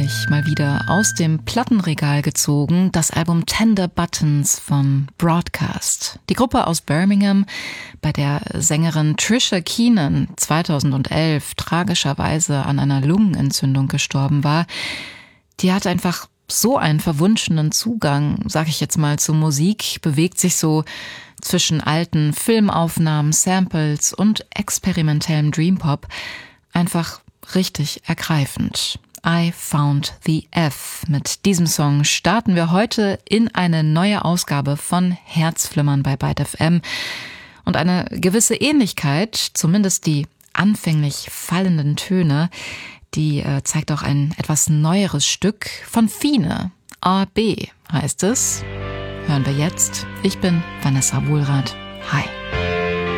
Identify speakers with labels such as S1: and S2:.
S1: neulich mal wieder aus dem Plattenregal gezogen, das Album Tender Buttons von Broadcast. Die Gruppe aus Birmingham, bei der Sängerin Trisha Keenan 2011 tragischerweise an einer Lungenentzündung gestorben war, die hat einfach so einen verwunschenen Zugang, sag ich jetzt mal, zur Musik, bewegt sich so zwischen alten Filmaufnahmen, Samples und experimentellem Dreampop. Einfach richtig ergreifend. I Found the F. Mit diesem Song starten wir heute in eine neue Ausgabe von Herzflimmern bei Byte FM. Und eine gewisse Ähnlichkeit, zumindest die anfänglich fallenden Töne, die zeigt auch ein etwas neueres Stück von Fine. AB heißt es. Hören wir jetzt. Ich bin Vanessa Wohlrath. Hi.